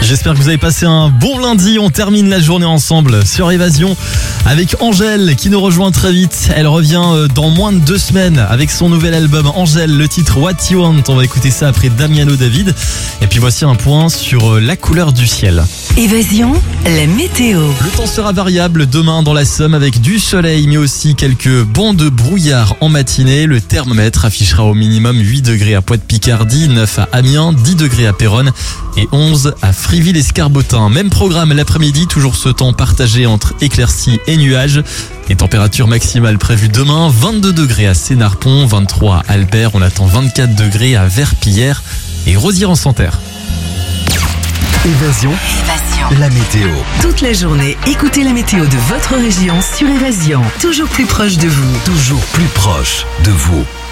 J'espère que vous avez passé un bon lundi. On termine la journée ensemble sur Évasion avec Angèle qui nous rejoint très vite. Elle revient dans moins de 2 semaines avec son nouvel album Angèle, le titre What You Want. On va écouter ça après Damiano David. Et puis voici un point sur la couleur du ciel. Évasion, la météo. Le temps sera variable demain dans la Somme avec du soleil mais aussi quelques bancs de brouillard en matinée. Le thermomètre affichera au minimum 8 degrés à Pointe-Picardie, 9 à Amiens, 10 degrés à Péronne et 11 à Friville-Escarbotin. Même programme l'après-midi, toujours ce temps partagé entre éclaircies et nuages. Les températures maximales prévues demain, 22 degrés à Sénarpont, 23 à Albert, on attend 24 degrés à Verpillière et Rosières-en-Santerre. Évasion, la météo. Toute la journée, écoutez la météo de votre région sur Évasion. Toujours plus proche de vous. Toujours plus proche de vous.